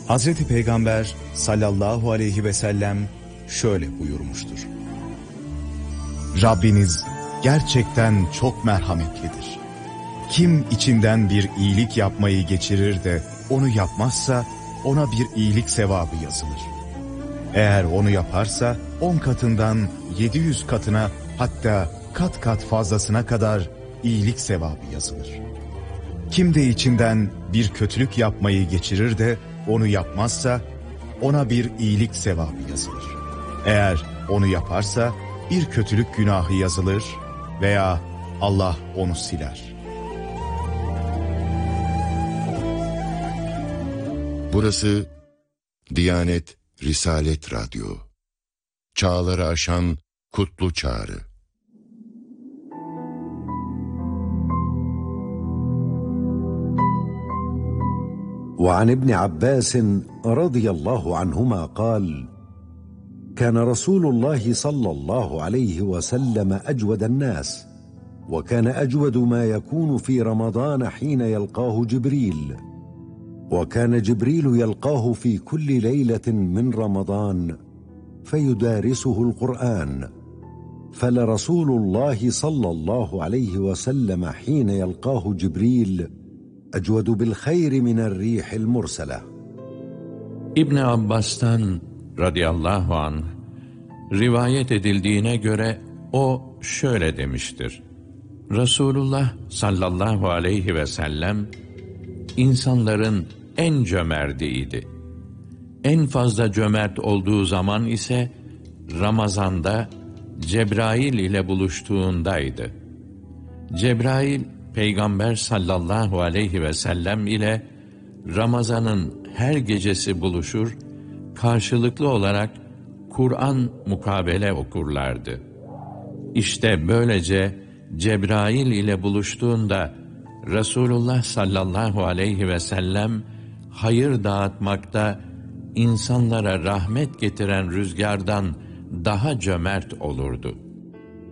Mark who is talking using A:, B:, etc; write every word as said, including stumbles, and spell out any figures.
A: Hazreti Peygamber sallallahu aleyhi ve sellem şöyle buyurmuştur: Rabbiniz gerçekten çok merhametlidir. Kim içinden bir iyilik yapmayı geçirir de onu yapmazsa ona bir iyilik sevabı yazılır. Eğer onu yaparsa on katından yedi yüz katına, hatta kat kat fazlasına kadar iyilik sevabı yazılır. Kim de içinden bir kötülük yapmayı geçirir de onu yapmazsa ona bir iyilik sevabı yazılır. Eğer onu yaparsa bir kötülük günahı yazılır veya Allah onu siler.
B: Burası Diyanet Risalet Radyo. Çağları aşan kutlu çağrı.
C: وعن ابن عباس رضي الله عنهما قال: كان رسول الله صلى الله عليه وسلم أجود الناس، وكان أجود ما يكون في رمضان حين يلقاه جبريل، وكان جبريل يلقاه في كل ليلة من رمضان فيدارسه القرآن، فلرسول الله صلى الله عليه وسلم حين يلقاه جبريل أجود بالخير من الريح المرسلة.
D: İbn Abbas'tan radıyallahu anh rivayet edildiğine göre o şöyle demiştir: Resulullah sallallahu aleyhi ve sellem insanların en cömertiydi. En fazla cömert olduğu zaman ise Ramazan'da Cebrail ile buluştuğundaydı. Cebrail, Peygamber sallallahu aleyhi ve sellem ile Ramazan'ın her gecesi buluşur, karşılıklı olarak Kur'an mukabele okurlardı. İşte böylece Cebrail ile buluştuğunda Resulullah sallallahu aleyhi ve sellem hayır dağıtmakta insanlara rahmet getiren rüzgardan daha cömert olurdu.